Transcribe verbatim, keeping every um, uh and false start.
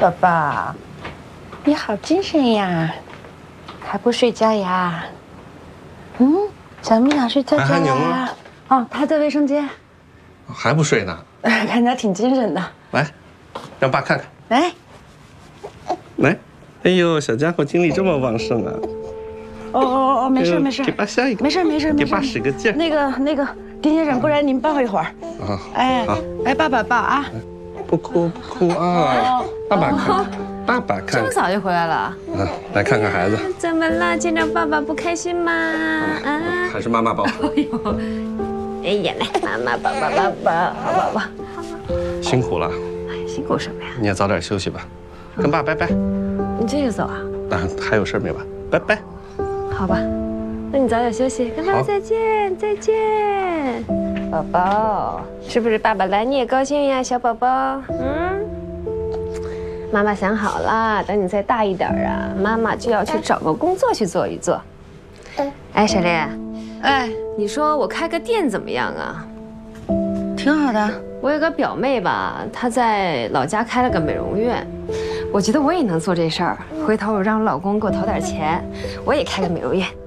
宝宝，你好精神呀，还不睡觉呀？嗯，想不想睡觉觉呀？哦，他在卫生间。 还不睡呢？ 看起来挺精神的。 来，让爸看看。 来， 来，哎呦，小家伙精力这么旺盛啊！ 哦哦哦，没事没事， 给爸下一个。 没事没事没事， 给爸使个劲。 那个那个，丁先生，不然您抱一会儿。啊。哎，好，来，爸爸抱啊。 不哭不哭啊！爸爸看，爸爸看。 这么早就回来了？ 啊，来看看孩子。 怎么了？见着爸爸不开心吗？啊？ 还是妈妈抱。 哎呦，哎呀，来，妈妈抱抱抱抱，好宝宝。 辛苦了。 哎，辛苦什么呀？ 你也早点休息吧，跟爸拜拜。 你这就走啊？ 啊，还有事没完？拜拜。 好吧，那你早点休息，跟爸爸再见，再见。宝宝，是不是爸爸来你也高兴呀，小宝宝？嗯，妈妈想好了，等你再大一点啊，妈妈就要去找个工作去做一做。哎，小丽， 哎， 你说我开个店怎么样啊？ 挺好的。 我有个表妹吧，她在老家开了个美容院，我觉得我也能做这事儿。回头我让我老公给我投点钱，我也开个美容院。